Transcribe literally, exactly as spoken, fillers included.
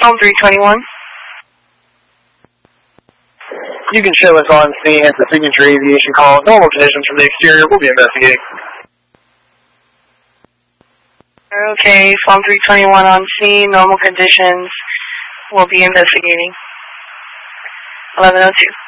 Psalm three twenty-one. You can show us on scene at the signature aviation call. Normal conditions from the exterior. We'll be investigating. Okay, Psalm three twenty-one on scene. Normal conditions. We'll be investigating. eleven oh two.